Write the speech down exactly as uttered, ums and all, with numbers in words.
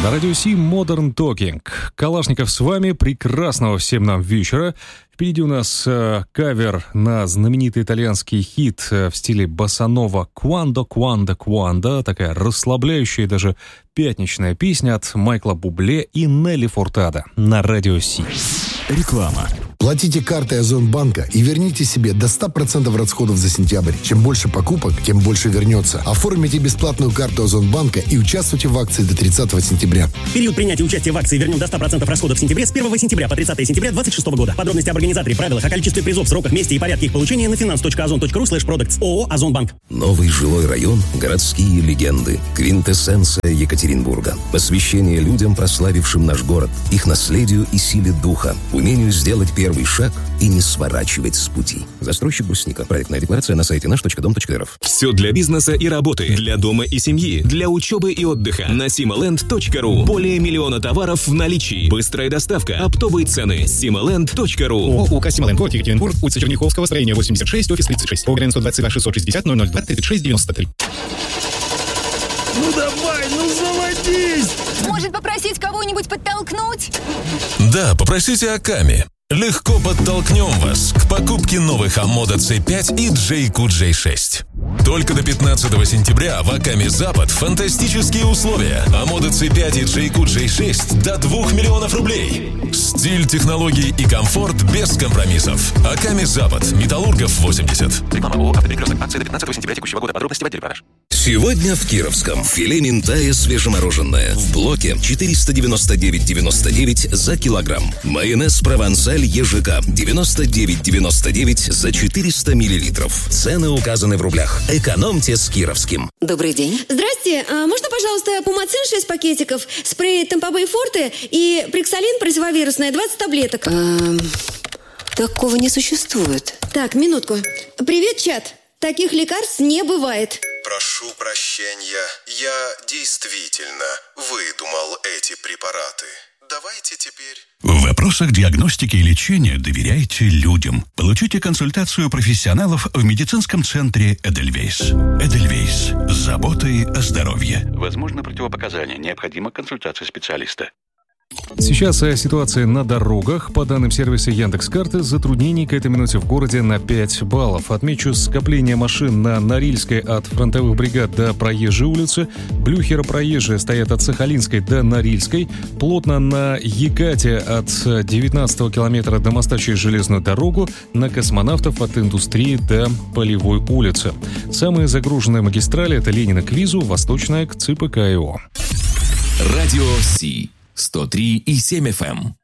На радио Си Modern Talking. Калашников с вами. Прекрасного всем нам вечера. Впереди у нас э, кавер на знаменитый итальянский хит э, в стиле боссанова «Quando, quando, quando». Такая расслабляющая, даже пятничная песня от Майкла Бубле и Нелли Фуртадо на радио Си. Реклама. Платите картой Озонбанка и верните себе до ста процентов расходов за сентябрь. Чем больше покупок, тем больше вернется. Оформите бесплатную карту Озонбанка и участвуйте в акции до тридцатого сентября. Период принятия участия в акции «Вернем до ста процентов расходов в сентябре» с первого сентября по тридцатое сентября две тысячи двадцать шестого года. Подробности об организаторе, правилах, о количестве призов, сроках, месте и порядке их получения на finance точка озон точка ру слэш продактс. ООО «Озонбанк». Новый жилой район, городские легенды, квинтэссенция Екатеринбурга. Посвящение людям, прославившим наш город, их наследию и силе духа, умению сделать первый шаг и не сворачивать с пути. Застройщик Брусника. Проектная декларация на сайте наш точка дом точка эр эф. Все для бизнеса и работы, для дома и семьи, для учебы и отдыха. На симоленд точка ру. Более миллиона товаров в наличии. Быстрая доставка, оптовые цены. симоленд точка ру. ООО «Симоленд», город Екатеринбург, улица Черняховского, строение восемьдесят шесть, офис тридцать шесть. По сто двадцать два шестьсот шестьдесят ноль ноль два тридцать шесть девяносто три. Ну давай, ну заводись! Может, попросить кого-нибудь подтолкнуть? Да, попросите Аками. Легко подтолкнем вас к покупке новых Амода си пять и Джейку джей шесть. Только до пятнадцатого сентября в Аками Запад фантастические условия. Амода си пять и Джейку джей шесть до двух миллионов рублей. Стиль, технологии и комфорт без компромиссов. Аками Запад. Металлургов восемьдесят. Реклама ООО «Автоперекресток». Акция до пятнадцатого сентября текущего года. Подробности в отделе продаж. Сегодня в Кировском филе минтая свежемороженое в блоке четыреста девяносто девять девяносто девять за килограмм. Майонез провансаль ЕЖК девяносто девять девяносто девять за четыреста миллилитров. Цены указаны в рублях. Экономьте с Кировским. Добрый день. Здрасте. А можно, пожалуйста, пумацин шесть пакетиков, спрей Темпобей Форте и Приксалин противовирусное двадцать таблеток? Эм, такого не существует. Так, минутку. Привет, чат. Таких лекарств не бывает. Прошу прощения, я действительно выдумал эти препараты. Давайте теперь... В вопросах диагностики и лечения доверяйте людям. Получите консультацию профессионалов в медицинском центре «Эдельвейс». «Эдельвейс» с заботой о здоровье. Возможно, противопоказания. Необходима консультация специалиста. Сейчас о ситуации на дорогах. По данным сервиса Яндекс.Карты, затруднений к этой минуте в городе на пять баллов. Отмечу скопление машин на Норильской от фронтовых бригад до Проезжей улицы. Блюхеро-Проезжие стоят от Сахалинской до Норильской. Плотно на Екате от девятнадцатого километра до моста через железную дорогу. На Космонавтов от Индустрии до Полевой улицы. Самые загруженные магистрали — это Ленина к Визу, Восточная к ЦПК ИО. Радио Си. сто три и семь эф эм.